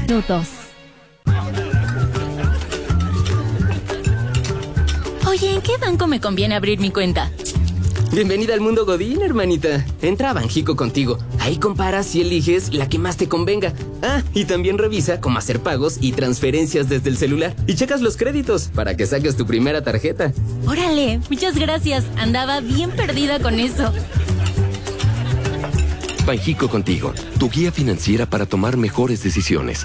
minutos. Oye, ¿en qué banco me conviene abrir mi cuenta? Bienvenida al mundo Godín, hermanita. Entra a Banjico contigo. Ahí comparas y eliges la que más te convenga. Ah, y también revisa cómo hacer pagos y transferencias desde el celular. Y checas los créditos para que saques tu primera tarjeta. Órale, muchas gracias. Andaba bien perdida con eso. Banjico contigo, tu guía financiera para tomar mejores decisiones.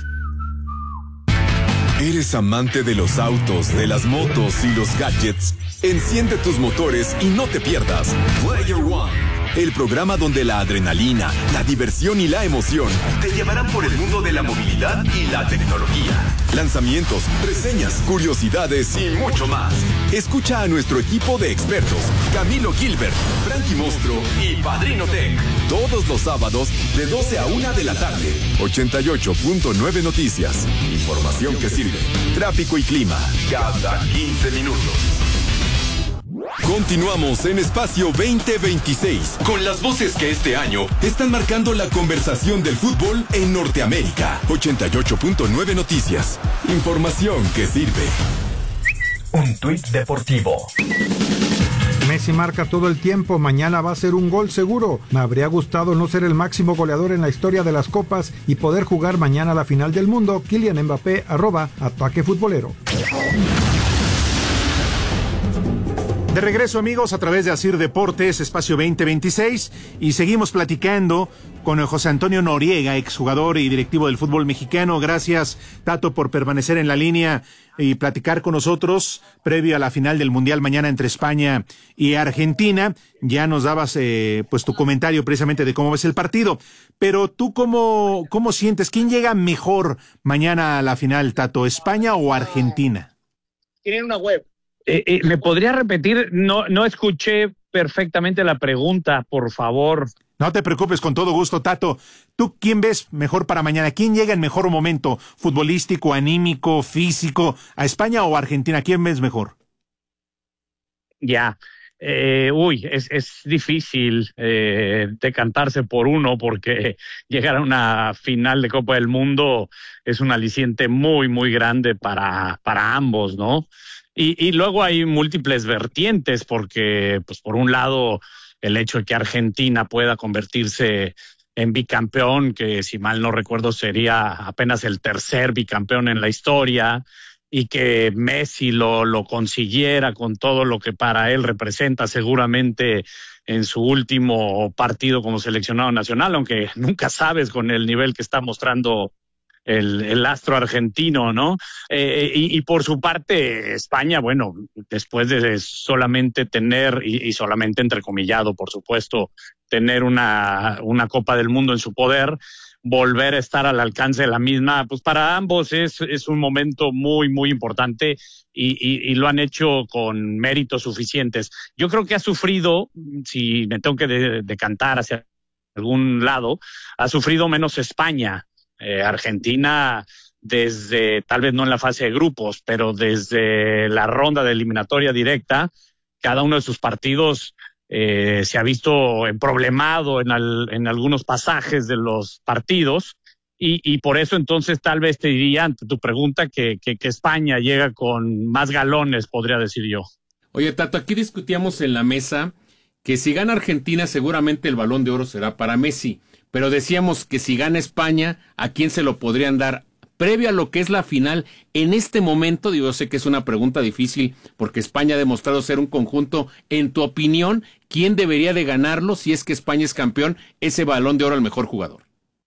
¿Eres amante de los autos, de las motos y los gadgets? Enciende tus motores y no te pierdas Player One, el programa donde la adrenalina, la diversión y la emoción te llevarán por el mundo de la movilidad y la tecnología. Lanzamientos, reseñas, curiosidades y mucho más. Escucha a nuestro equipo de expertos, Camilo Gilbert, Frankie Mostro y Padrino Tech, todos los sábados de 12 a 1 de la tarde. 88.9 Noticias. Información que sirve. Tráfico y clima cada 15 minutos. Continuamos en Espacio 2026 con las voces que este año están marcando la conversación del fútbol en Norteamérica. 88.9 Noticias. Información que sirve. Un tuit deportivo. Messi marca todo el tiempo, mañana va a ser un gol seguro. Me habría gustado no ser el máximo goleador en la historia de las copas y poder jugar mañana la final del mundo. Kylian Mbappé, @Ataque Futbolero. De regreso, amigos, a través de Asir Deportes, Espacio 2026, y seguimos platicando con José Antonio Noriega, exjugador y directivo del fútbol mexicano. Gracias, Tato, por permanecer en la línea y platicar con nosotros previo a la final del Mundial mañana entre España y Argentina. Ya nos dabas pues tu comentario precisamente de cómo ves el partido, pero tú ¿cómo sientes? ¿Quién llega mejor mañana a la final, Tato, España o Argentina? Tienen una web. ¿Me podría repetir? No escuché perfectamente la pregunta, por favor. No te preocupes, con todo gusto, Tato. ¿Tú quién ves mejor para mañana? ¿Quién llega en mejor momento? ¿Futbolístico, anímico, físico? ¿A España o a Argentina? ¿Quién ves mejor? Ya. Es difícil decantarse por uno, porque llegar a una final de Copa del Mundo es un aliciente muy, muy grande para ambos, ¿no? Y luego hay múltiples vertientes, porque, pues, por un lado, el hecho de que Argentina pueda convertirse en bicampeón, que si mal no recuerdo sería apenas el tercer bicampeón en la historia, y que Messi lo consiguiera con todo lo que para él representa seguramente en su último partido como seleccionado nacional, aunque nunca sabes con el nivel que está mostrando el astro argentino, ¿no? Y por su parte, España, bueno, después de solamente tener, y solamente entrecomillado, por supuesto, tener una Copa del Mundo en su poder, volver a estar al alcance de la misma, pues para ambos es un momento muy, muy importante, y lo han hecho con méritos suficientes. Yo creo que ha sufrido, si me tengo que decantar hacia algún lado, ha sufrido menos España. Argentina, desde, tal vez no en la fase de grupos, pero desde la ronda de eliminatoria directa, cada uno de sus partidos se ha visto problemado en algunos pasajes de los partidos, y por eso entonces tal vez te diría, ante tu pregunta, que España llega con más galones, podría decir yo. Oye, Tato, aquí discutíamos en la mesa que si gana Argentina seguramente el Balón de Oro será para Messi, pero decíamos que si gana España, ¿a quién se lo podrían dar? Previo a lo que es la final, en este momento, digo, yo sé que es una pregunta difícil porque España ha demostrado ser un conjunto. En tu opinión, ¿quién debería de ganarlo si es que España es campeón, ese Balón de Oro al mejor jugador?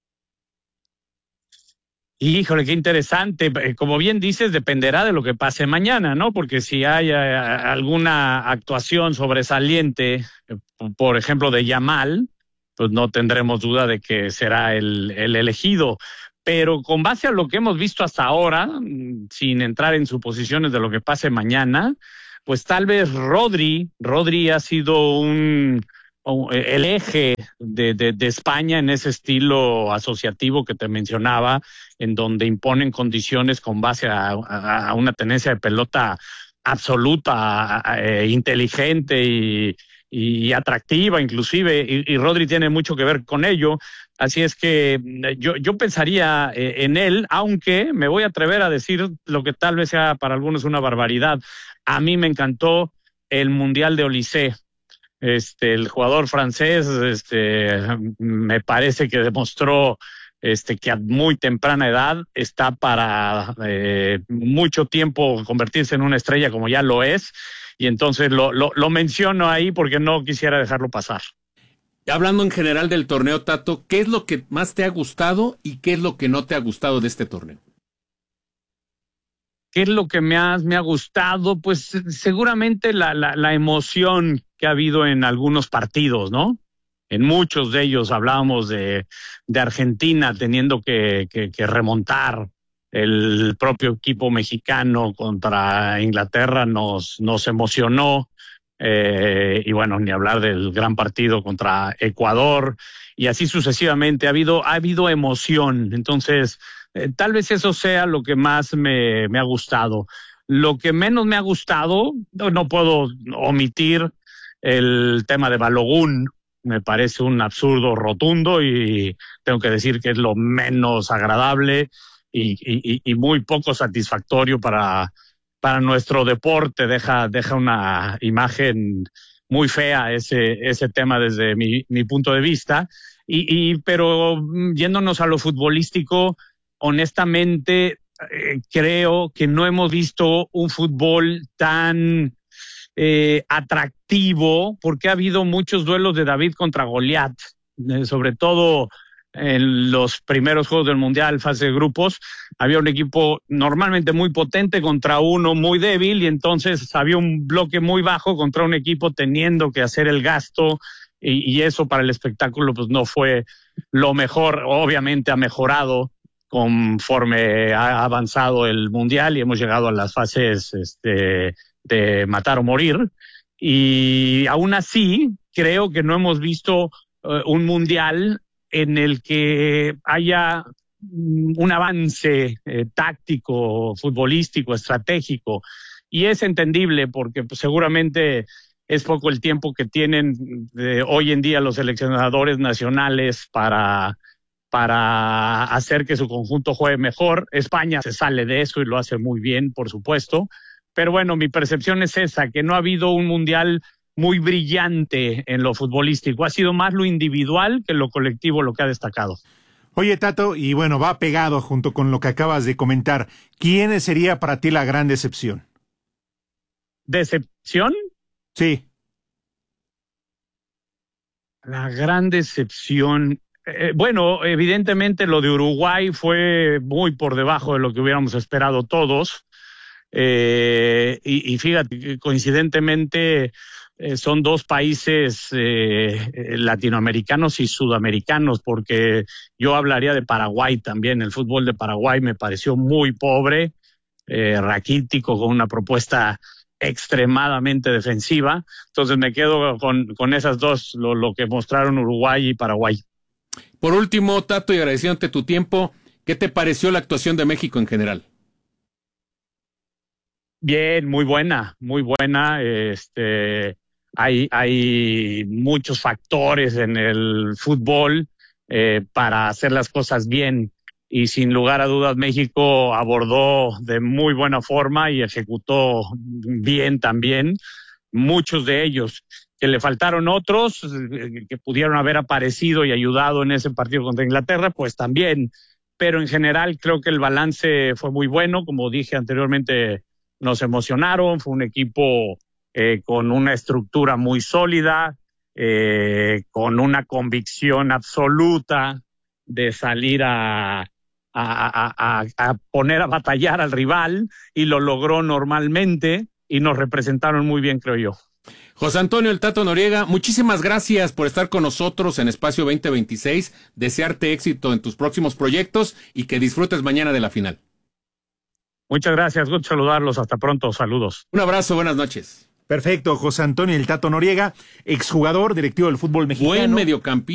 Híjole, qué interesante. Como bien dices, dependerá de lo que pase mañana, ¿no? Porque si hay alguna actuación sobresaliente, por ejemplo, de Yamal, pues no tendremos duda de que será el elegido. Pero con base a lo que hemos visto hasta ahora, sin entrar en suposiciones de lo que pase mañana, pues tal vez Rodri ha sido el eje de España en ese estilo asociativo que te mencionaba, en donde imponen condiciones con base a una tenencia de pelota absoluta, inteligente y y atractiva inclusive, y Rodri tiene mucho que ver con ello. Así es que yo pensaría en él, aunque me voy a atrever a decir lo que tal vez sea para algunos una barbaridad. A mí me encantó el Mundial de Olise. El jugador francés, me parece que demostró que a muy temprana edad está para mucho tiempo convertirse en una estrella como ya lo es, y entonces lo menciono ahí porque no quisiera dejarlo pasar. Hablando en general del torneo, Tato, ¿qué es lo que más te ha gustado y qué es lo que no te ha gustado de este torneo? ¿Qué es lo que me ha gustado? Pues seguramente la emoción que ha habido en algunos partidos, ¿no? En muchos de ellos hablábamos de Argentina teniendo que remontar. El propio equipo mexicano contra Inglaterra nos emocionó. Y bueno, ni hablar del gran partido contra Ecuador, y así sucesivamente. Ha habido emoción. Entonces, tal vez eso sea lo que más me ha gustado. Lo que menos me ha gustado, no puedo omitir el tema de Balogun. Me parece un absurdo rotundo y tengo que decir que es lo menos agradable y muy poco satisfactorio para nuestro deporte. Deja una imagen muy fea ese tema desde mi punto de vista. Pero yéndonos a lo futbolístico, honestamente, creo que no hemos visto un fútbol tan atractivo, porque ha habido muchos duelos de David contra Goliat, sobre todo en los primeros juegos del Mundial, fase de grupos. Había un equipo normalmente muy potente contra uno muy débil, y entonces había un bloque muy bajo contra un equipo teniendo que hacer el gasto, y eso para el espectáculo pues no fue lo mejor. Obviamente ha mejorado conforme ha avanzado el Mundial y hemos llegado a las fases de matar o morir, y aún así creo que no hemos visto un Mundial en el que haya un avance táctico, futbolístico, estratégico, y es entendible porque pues, seguramente es poco el tiempo que tienen hoy en día los seleccionadores nacionales para hacer que su conjunto juegue mejor. España se sale de eso y lo hace muy bien, por supuesto, pero bueno, mi percepción es esa, que no ha habido un Mundial muy brillante en lo futbolístico. Ha sido más lo individual que lo colectivo lo que ha destacado. Oye, Tato, y bueno, va pegado junto con lo que acabas de comentar. ¿Quién sería para ti la gran decepción? ¿Decepción? Sí. La gran decepción. Bueno, evidentemente lo de Uruguay fue muy por debajo de lo que hubiéramos esperado todos. Y fíjate, coincidentemente son dos países latinoamericanos y sudamericanos, porque yo hablaría de Paraguay también. El fútbol de Paraguay me pareció muy pobre, raquítico, con una propuesta extremadamente defensiva. Entonces me quedo con esas dos, lo que mostraron Uruguay y Paraguay. Por último, Tato, y agradeciéndote tu tiempo, ¿qué te pareció la actuación de México en general? Bien, muy buena, muy buena. Hay muchos factores en el fútbol para hacer las cosas bien, y sin lugar a dudas México abordó de muy buena forma y ejecutó bien también muchos de ellos. Que le faltaron otros que pudieron haber aparecido y ayudado en ese partido contra Inglaterra, pues también, pero en general creo que el balance fue muy bueno. Como dije anteriormente, nos emocionaron. Fue un equipo con una estructura muy sólida, con una convicción absoluta de salir a poner a batallar al rival, y lo logró normalmente, y nos representaron muy bien, creo yo. José Antonio El Tato Noriega, muchísimas gracias por estar con nosotros en Espacio 2026. Desearte éxito en tus próximos proyectos y que disfrutes mañana de la final. Muchas gracias, gusto saludarlos, hasta pronto, saludos. Un abrazo, buenas noches. Perfecto, José Antonio El Tato Noriega, exjugador, directivo del fútbol mexicano. Buen mediocampista.